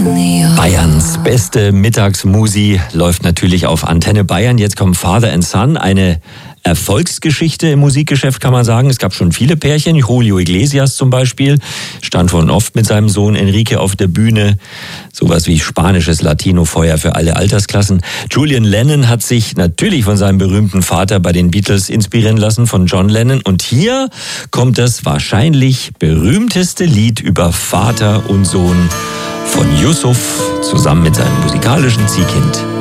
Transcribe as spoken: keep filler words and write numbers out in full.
Bayerns beste Mittagsmusi läuft natürlich auf Antenne Bayern. Jetzt kommt Father and Son, eine Erfolgsgeschichte im Musikgeschäft, kann man sagen. Es gab schon viele Pärchen. Julio Iglesias zum Beispiel stand schon oft mit seinem Sohn Enrique auf der Bühne. Sowas wie spanisches Latino-Feuer für alle Altersklassen. Julian Lennon hat sich natürlich von seinem berühmten Vater bei den Beatles inspirieren lassen, von John Lennon. Und hier kommt das wahrscheinlich berühmteste Lied über Vater und Sohn von Yusuf zusammen mit seinem musikalischen Ziehkind